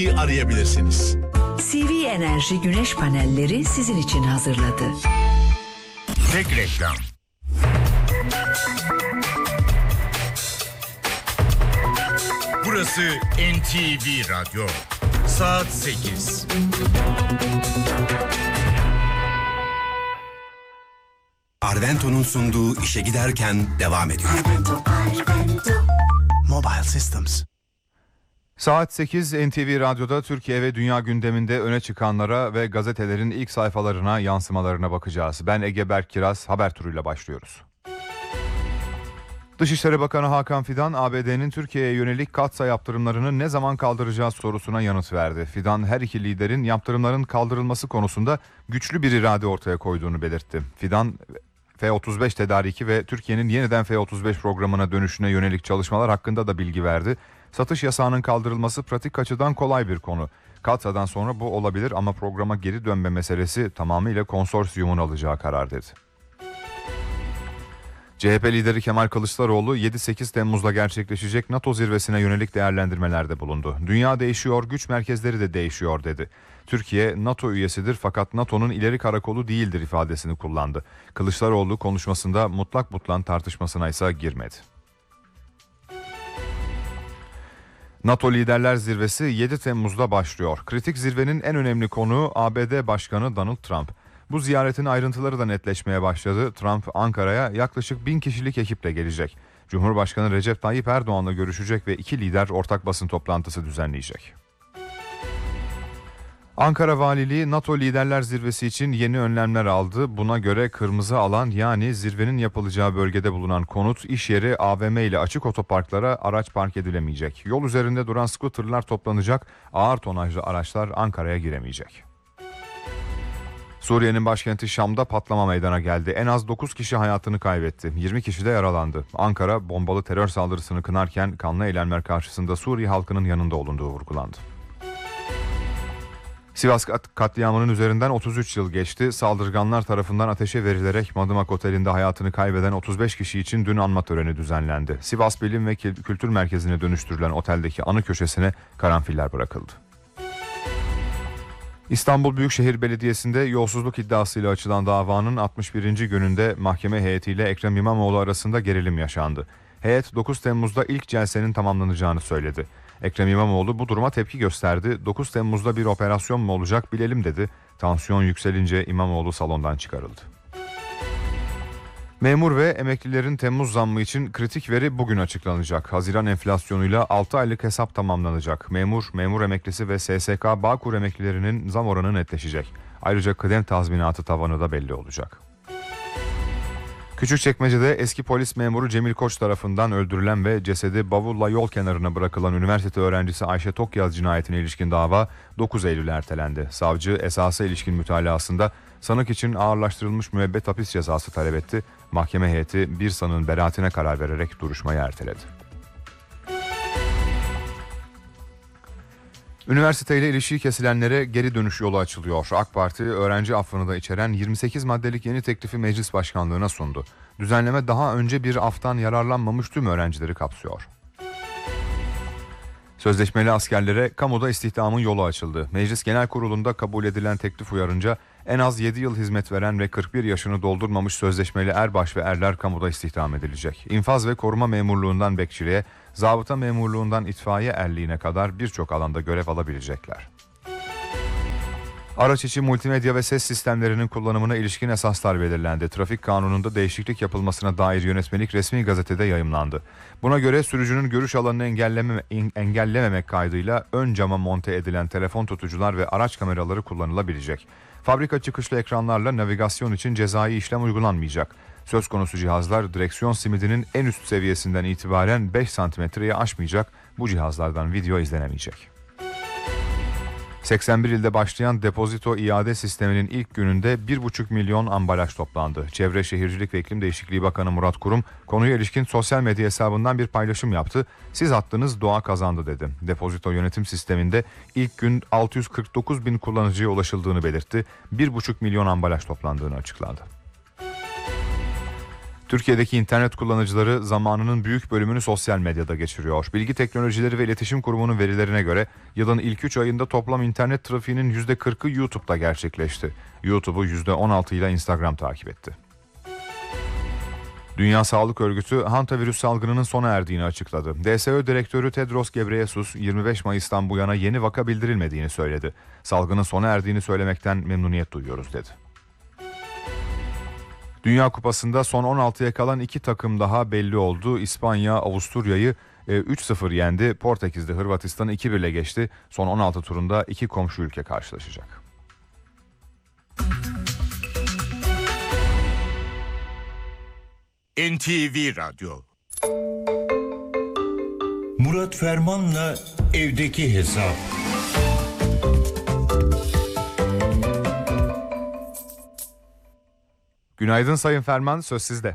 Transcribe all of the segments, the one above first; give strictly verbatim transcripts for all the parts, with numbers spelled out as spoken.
arayabilirsiniz. C V Enerji Güneş Panelleri sizin için hazırladı. Tek reklam. Burası N T V Radyo. Saat sekiz. Arvento'nun sunduğu işe giderken devam ediyor. Arvento, Arvento. Mobile Systems. Saat sekiz N T V Radyo'da Türkiye ve dünya gündeminde öne çıkanlara ve gazetelerin ilk sayfalarına, yansımalarına bakacağız. Ben Ege Berk Kiraz, haber turuyla başlıyoruz. Dışişleri Bakanı Hakan Fidan, A B D'nin Türkiye'ye yönelik katsa yaptırımlarını ne zaman kaldıracağı sorusuna yanıt verdi. Fidan, her iki liderin yaptırımların kaldırılması konusunda güçlü bir irade ortaya koyduğunu belirtti. Fidan, F otuz beş tedariki ve Türkiye'nin yeniden F otuz beş programına dönüşüne yönelik çalışmalar hakkında da bilgi verdi. Satış yasağının kaldırılması pratik açıdan kolay bir konu. Katsa'dan sonra bu olabilir ama programa geri dönme meselesi tamamıyla konsorsiyumun alacağı karar dedi. C H P lideri Kemal Kılıçdaroğlu yedi sekiz Temmuz'da gerçekleşecek NATO zirvesine yönelik değerlendirmelerde bulundu. Dünya değişiyor, güç merkezleri de değişiyor dedi. Türkiye NATO üyesidir fakat NATO'nun ileri karakolu değildir ifadesini kullandı. Kılıçdaroğlu konuşmasında mutlak butlan tartışmasına ise girmedi. NATO Liderler Zirvesi yedi Temmuz'da başlıyor. Kritik zirvenin en önemli konuğu A B D Başkanı Donald Trump. Bu ziyaretin ayrıntıları da netleşmeye başladı. Trump Ankara'ya yaklaşık bin kişilik ekiple gelecek. Cumhurbaşkanı Recep Tayyip Erdoğan'la görüşecek ve iki lider ortak basın toplantısı düzenleyecek. Ankara Valiliği NATO Liderler Zirvesi için yeni önlemler aldı. Buna göre kırmızı alan, yani zirvenin yapılacağı bölgede bulunan konut, iş yeri, A V M ile açık otoparklara araç park edilemeyecek. Yol üzerinde duran scooterlar toplanacak, ağır tonajlı araçlar Ankara'ya giremeyecek. Suriye'nin başkenti Şam'da patlama meydana geldi. En az dokuz kişi hayatını kaybetti. yirmi kişi de yaralandı. Ankara bombalı terör saldırısını kınarken kanlı eylemler karşısında Suriye halkının yanında olunduğu vurgulandı. Sivas katliamının üzerinden otuz üç yıl geçti. Saldırganlar tarafından ateşe verilerek Madımak Oteli'nde hayatını kaybeden otuz beş kişi için dün anma töreni düzenlendi. Sivas Bilim ve Kültür Merkezi'ne dönüştürülen oteldeki anı köşesine karanfiller bırakıldı. İstanbul Büyükşehir Belediyesi'nde yolsuzluk iddiasıyla açılan davanın altmış birinci gününde mahkeme heyetiyle Ekrem İmamoğlu arasında gerilim yaşandı. Heyet dokuz Temmuz'da ilk celsenin tamamlanacağını söyledi. Ekrem İmamoğlu bu duruma tepki gösterdi. dokuz Temmuz'da bir operasyon mu olacak bilelim dedi. Tansiyon yükselince İmamoğlu salondan çıkarıldı. Memur ve emeklilerin Temmuz zammı için kritik veri bugün açıklanacak. Haziran enflasyonuyla altı aylık hesap tamamlanacak. Memur, memur emeklisi ve S S K Bağkur emeklilerinin zam oranı netleşecek. Ayrıca kıdem tazminatı tavanı da belli olacak. Küçükçekmece'de eski polis memuru Cemil Koç tarafından öldürülen ve cesedi bavulla yol kenarına bırakılan üniversite öğrencisi Ayşe Tokyaz cinayetine ilişkin dava dokuz Eylül'e ertelendi. Savcı esasa ilişkin mütalasında sanık için ağırlaştırılmış müebbet hapis cezası talep etti. Mahkeme heyeti bir sanığın beraatine karar vererek duruşmayı erteledi. Üniversiteyle ilişiği kesilenlere geri dönüş yolu açılıyor. AK Parti öğrenci affını da içeren yirmi sekiz maddelik yeni teklifi meclis başkanlığına sundu. Düzenleme daha önce bir aftan yararlanmamış tüm öğrencileri kapsıyor. Sözleşmeli askerlere kamuda istihdamın yolu açıldı. Meclis Genel Kurulu'nda kabul edilen teklif uyarınca en az yedi yıl hizmet veren ve kırk bir yaşını doldurmamış sözleşmeli erbaş ve erler kamuda istihdam edilecek. İnfaz ve koruma memurluğundan bekçiliğe, zabıta memurluğundan itfaiye erliğine kadar birçok alanda görev alabilecekler. Araç içi multimedya ve ses sistemlerinin kullanımına ilişkin esaslar belirlendi. Trafik kanununda değişiklik yapılmasına dair yönetmelik resmi gazetede yayımlandı. Buna göre sürücünün görüş alanını engelleme, engellememek kaydıyla ön cama monte edilen telefon tutucular ve araç kameraları kullanılabilecek. Fabrika çıkışlı ekranlarla navigasyon için cezai işlem uygulanmayacak. Söz konusu cihazlar direksiyon simidinin en üst seviyesinden itibaren beş santimetreyi aşmayacak. Bu cihazlardan video izlenemeyecek. seksen bir ilde başlayan depozito iade sisteminin ilk gününde bir buçuk milyon ambalaj toplandı. Çevre Şehircilik ve İklim Değişikliği Bakanı Murat Kurum konuya ilişkin sosyal medya hesabından bir paylaşım yaptı. Siz attınız, doğa kazandı dedi. Depozito yönetim sisteminde ilk gün altı yüz kırk dokuz bin kullanıcıya ulaşıldığını belirtti. bir buçuk milyon ambalaj toplandığını açıkladı. Türkiye'deki internet kullanıcıları zamanının büyük bölümünü sosyal medyada geçiriyor. Bilgi Teknolojileri ve İletişim Kurumu'nun verilerine göre yılın ilk üç ayında toplam internet trafiğinin yüzde kırkı YouTube'da gerçekleşti. YouTube'u yüzde on altı ile Instagram takip etti. Dünya Sağlık Örgütü hantavirüs salgınının sona erdiğini açıkladı. D S Ö Direktörü Tedros Ghebreyesus yirmi beş Mayıs'tan bu yana yeni vaka bildirilmediğini söyledi. Salgının sona erdiğini söylemekten memnuniyet duyuyoruz dedi. Dünya Kupası'nda son on altıya kalan iki takım daha belli oldu. İspanya Avusturya'yı üç sıfır yendi. Portekiz'de Hırvatistan'ı iki bir ile geçti. Son on altı turunda iki komşu ülke karşılaşacak. N T V Radyo. Murat Ferman'la evdeki hesap. Günaydın Sayın Ferman, söz sizde.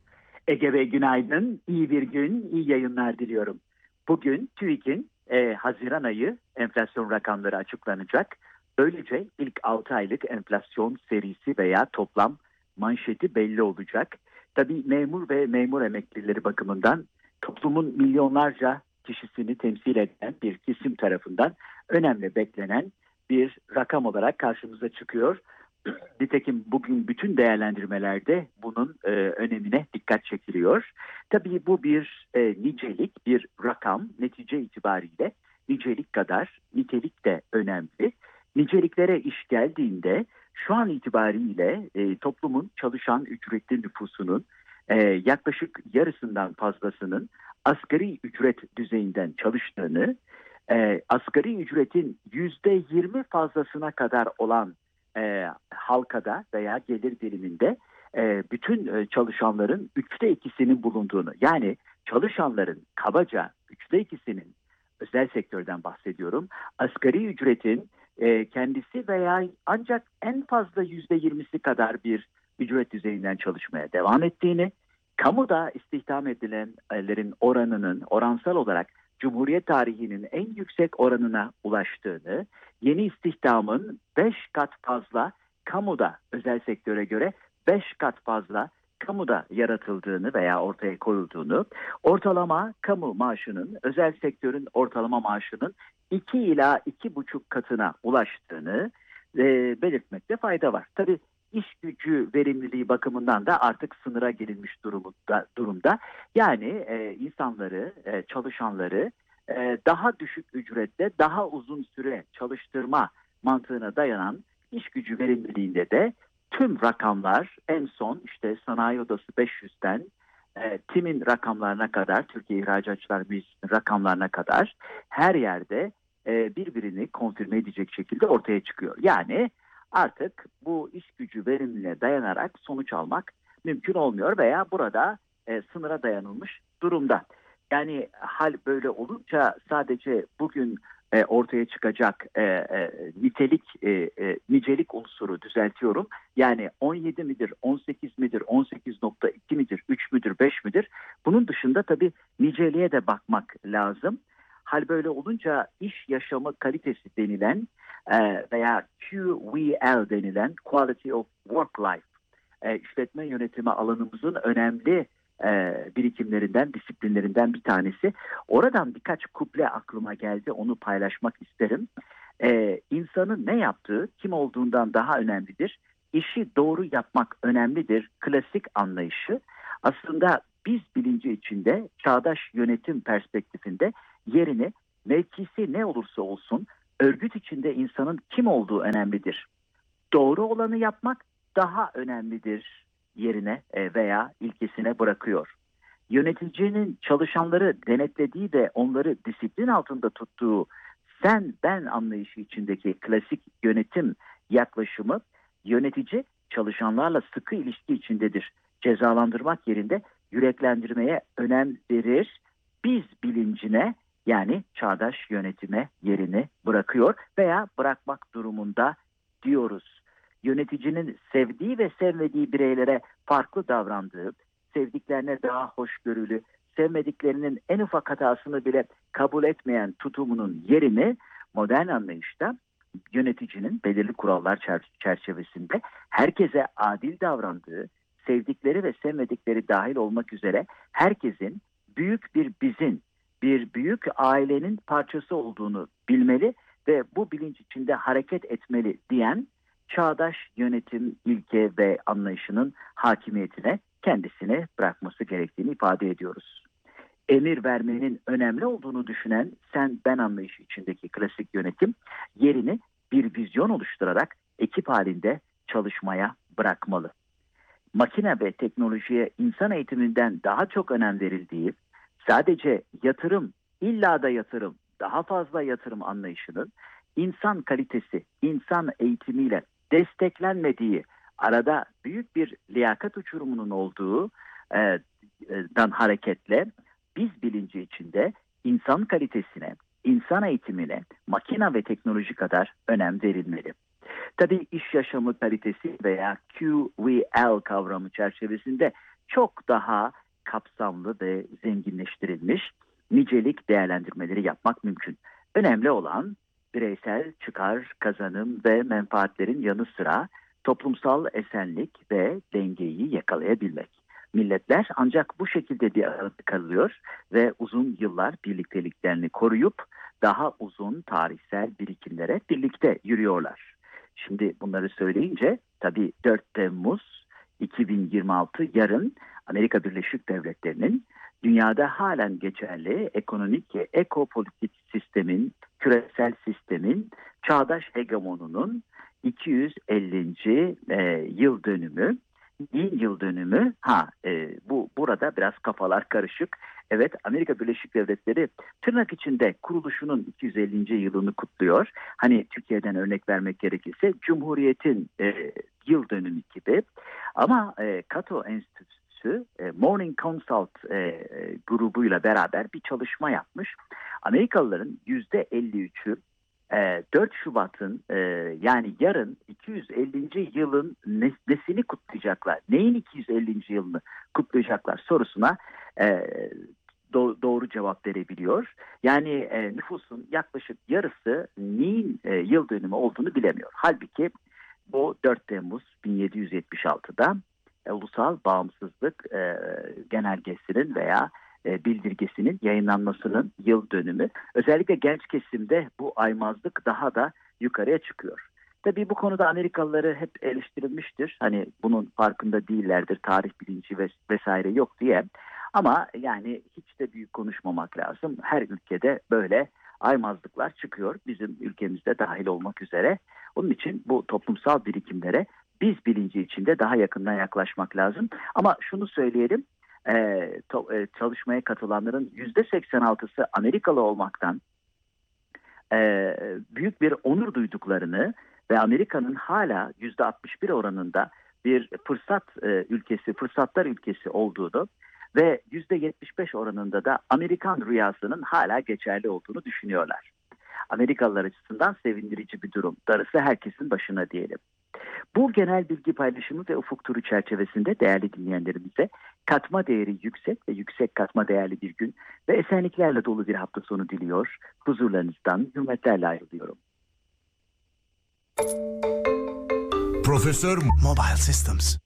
Ege Bey günaydın, iyi bir gün, iyi yayınlar diliyorum. Bugün TÜİK'in e, Haziran ayı enflasyon rakamları açıklanacak. Böylece ilk altı aylık enflasyon serisi veya toplam manşeti belli olacak. Tabii memur ve memur emeklileri bakımından toplumun milyonlarca kişisini temsil eden bir kesim tarafından önemli beklenen bir rakam olarak karşımıza çıkıyor. Nitekim bugün bütün değerlendirmelerde bunun e, önemine dikkat çekiliyor. Tabii bu bir e, nicelik, bir rakam netice itibariyle nicelik kadar nitelik de önemli. Niceliklere iş geldiğinde şu an itibariyle e, toplumun çalışan ücretli nüfusunun e, yaklaşık yarısından fazlasının asgari ücret düzeyinden çalıştığını, e, asgari ücretin yüzde yirmi fazlasına kadar olan E, halkada veya gelir diliminde e, bütün e, çalışanların üçte ikisinin bulunduğunu, yani çalışanların kabaca üçte ikisinin, özel sektörden bahsediyorum, asgari ücretin e, kendisi veya ancak en fazla yüzde yirmisi kadar bir ücret düzeyinden çalışmaya devam ettiğini, kamuda istihdam edilenlerin oranının oransal olarak Cumhuriyet tarihinin en yüksek oranına ulaştığını, yeni istihdamın beş kat fazla kamuda, özel sektöre göre beş kat fazla kamuda yaratıldığını veya ortaya koyulduğunu, ortalama kamu maaşının özel sektörün ortalama maaşının iki ila iki buçuk katına ulaştığını e, belirtmekte fayda var. Tabii iş gücü verimliliği bakımından da artık sınıra gelinmiş durumda. durumda. Yani e, insanları, e, çalışanları e, daha düşük ücretle daha uzun süre çalıştırma mantığına dayanan iş gücü verimliliğinde de tüm rakamlar en son işte Sanayi Odası beş yüzden e, TİM'in rakamlarına kadar, Türkiye İhracatçılar Meclisi'nin rakamlarına kadar her yerde e, birbirini konfirme edecek şekilde ortaya çıkıyor. Yani artık bu iş gücü verimliliğine dayanarak sonuç almak mümkün olmuyor veya burada e, sınıra dayanılmış durumda. Yani hal böyle olunca sadece bugün e, ortaya çıkacak e, e, nitelik, e, e, nicelik unsuru düzeltiyorum. Yani on yedi midir, on sekiz midir, on sekiz nokta iki midir, üç müdür, beş midir? Bunun dışında tabii niceliğe de bakmak lazım. Hal böyle olunca iş yaşamı kalitesi denilen e, veya Q V L denilen Quality of Work Life e, işletme yönetimi alanımızın önemli e, birikimlerinden, disiplinlerinden bir tanesi. Oradan birkaç kuple aklıma geldi, onu paylaşmak isterim. E, insanın ne yaptığı kim olduğundan daha önemlidir. İşi doğru yapmak önemlidir. Klasik anlayışı aslında biz bilinci içinde çağdaş yönetim perspektifinde yerini mevkisi ne olursa olsun örgüt içinde insanın kim olduğu önemlidir. Doğru olanı yapmak daha önemlidir yerine veya ilkesine bırakıyor. Yöneticinin çalışanları denetlediği de onları disiplin altında tuttuğu sen ben anlayışı içindeki klasik yönetim yaklaşımı, yönetici çalışanlarla sıkı ilişki içindedir. Cezalandırmak yerinde yüreklendirmeye önem verir. Biz bilincine, yani çağdaş yönetime yerini bırakıyor veya bırakmak durumunda diyoruz. Yöneticinin sevdiği ve sevmediği bireylere farklı davrandığı, sevdiklerine daha hoşgörülü, sevmediklerinin en ufak hatasını bile kabul etmeyen tutumunun yerini modern anlayışta yöneticinin belirli kurallar çerçevesinde herkese adil davrandığı, sevdikleri ve sevmedikleri dahil olmak üzere herkesin büyük bir bizin, bir büyük ailenin parçası olduğunu bilmeli ve bu bilinç içinde hareket etmeli diyen çağdaş yönetim ilke ve anlayışının hakimiyetine kendisini bırakması gerektiğini ifade ediyoruz. Emir vermenin önemli olduğunu düşünen sen ben anlayışı içindeki klasik yönetim yerini bir vizyon oluşturarak ekip halinde çalışmaya bırakmalı. Makine ve teknolojiye insan eğitiminden daha çok önem verildiği, sadece yatırım, illa da yatırım, daha fazla yatırım anlayışının insan kalitesi, insan eğitimiyle desteklenmediği, arada büyük bir liyakat uçurumunun olduğu e, dan hareketle biz bilinci içinde insan kalitesine, insan eğitimine, makine ve teknoloji kadar önem verilmeli. Tabii iş yaşamı kalitesi veya Q V L kavramı çerçevesinde çok daha kapsamlı ve zenginleştirilmiş nicelik değerlendirmeleri yapmak mümkün. Önemli olan bireysel çıkar, kazanım ve menfaatlerin yanı sıra toplumsal esenlik ve dengeyi yakalayabilmek. Milletler ancak bu şekilde bir arada kalıyor ve uzun yıllar birlikteliklerini koruyup daha uzun tarihsel birikimlere birlikte yürüyorlar. Şimdi bunları söyleyince tabii dört Temmuz iki bin yirmi altı yarın Amerika Birleşik Devletleri'nin dünyada halen geçerli ekonomik ve ekopolitik sistemin, küresel sistemin, çağdaş hegemonunun iki yüz ellinci E, yıl dönümü, bin yıl dönümü. Ha e, bu burada biraz kafalar karışık. Evet, Amerika Birleşik Devletleri tırnak içinde kuruluşunun iki yüz ellinci yılını kutluyor. Hani Türkiye'den örnek vermek gerekirse Cumhuriyet'in e, yıl dönümü gibi. Ama e, Cato Enstitüsü e, Morning Consult e, grubuyla beraber bir çalışma yapmış. Amerikalıların yüzde elli üçü e, dört Şubat'ın e, yani yarın iki yüz ellinci yılın nesini kutlayacaklar? Neyin iki yüz ellinci yılını kutlayacaklar sorusuna e, do- doğru cevap verebiliyor. Yani e, nüfusun yaklaşık yarısı neyin e, yıl dönümü olduğunu bilemiyor. Halbuki bu dört Temmuz bin yedi yüz yetmiş altıda e, Ulusal Bağımsızlık e, Genelgesi'nin veya e, bildirgesinin yayınlanmasının yıl dönümü. Özellikle genç kesimde bu aymazlık daha da yukarıya çıkıyor. Tabii bu konuda Amerikalıları hep eleştirilmiştir. Hani bunun farkında değillerdir, tarih bilinci ves- vesaire yok diye. Ama yani hiç de büyük konuşmamak lazım. Her ülkede böyle aymazlıklar çıkıyor. Bizim ülkemizde dahil olmak üzere. Onun için bu toplumsal birikimlere biz bilinci içinde daha yakından yaklaşmak lazım. Ama şunu söyleyelim, e, to, e, çalışmaya katılanların yüzde seksen altısı Amerikalı olmaktan e, büyük bir onur duyduklarını ve Amerika'nın hala yüzde altmış bir oranında bir fırsat e, ülkesi, fırsatlar ülkesi olduğunu ve yüzde yetmiş beş oranında da Amerikan rüyasının hala geçerli olduğunu düşünüyorlar. Amerikalılar açısından sevindirici bir durum. Darısı herkesin başına diyelim. Bu genel bilgi paylaşımı ve ufuk turu çerçevesinde değerli dinleyenlerimize katma değeri yüksek ve yüksek katma değerli bir gün ve esenliklerle dolu bir hafta sonu diliyor. Huzurlarınızdan hürmetlerle ayrılıyorum. Profesör Mobile Systems.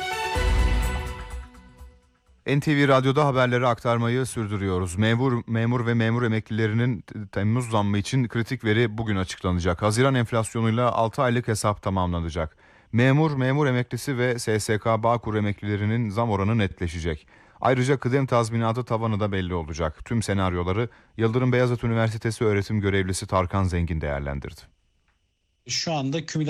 N T V Radyo'da haberleri aktarmayı sürdürüyoruz. Memur, memur ve memur emeklilerinin Temmuz zammı için kritik veri bugün açıklanacak. Haziran enflasyonuyla altı aylık hesap tamamlanacak. Memur, memur emeklisi ve S S K Bağkur emeklilerinin zam oranı netleşecek. Ayrıca kıdem tazminatı tavanı da belli olacak. Tüm senaryoları Yıldırım Beyazıt Üniversitesi öğretim görevlisi Tarkan Zengin değerlendirdi. Şu anda kümülatif